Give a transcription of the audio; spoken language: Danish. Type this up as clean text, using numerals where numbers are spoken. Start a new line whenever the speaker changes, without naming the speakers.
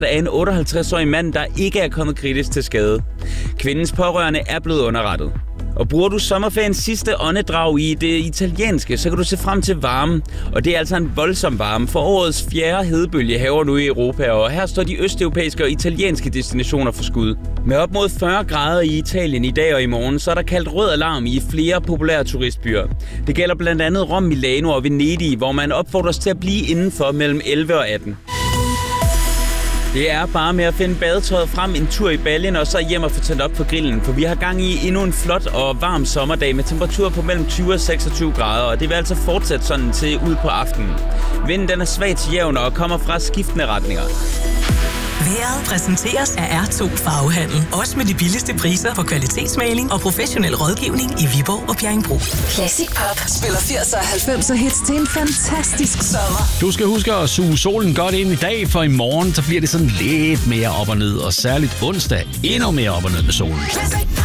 af en 58-årig mand, der ikke er kommet kritisk til skade. Kvindens pårørende er blevet underrettet. Og bruger du sommerferiens sidste åndedrag i det italienske, så kan du se frem til varme. Og det er altså en voldsom varme, for årets 4. hedebølge hærger nu i Europa, og her står de østeuropæiske og italienske destinationer for skud. Med op mod 40 grader i Italien i dag og i morgen, så er der kaldt rød alarm i flere populære turistbyer. Det gælder blandt andet Rom, Milano og Venedig, hvor man opfordres til at blive indenfor mellem 11 og 18. Det er bare med at finde badetøjet frem, en tur i baljen og så hjem og få tændt op for grillen. For vi har gang i endnu en flot og varm sommerdag med temperaturer på mellem 20 og 26 grader. Og det vil altså fortsætte sådan til ud på aftenen. Vinden den er svag til jævn og kommer fra skiftende retninger.
Vejret præsenteres af R2 Farvehandel. Også med de billigste priser på kvalitetsmaling og professionel rådgivning i Viborg og Bjerringbro.
Classic Pop spiller 80'er og 90'er hits til en fantastisk sommer.
Du skal huske at suge solen godt ind i dag, for i morgen så bliver det sådan lidt mere op og ned. Og særligt onsdag endnu mere op og ned med solen.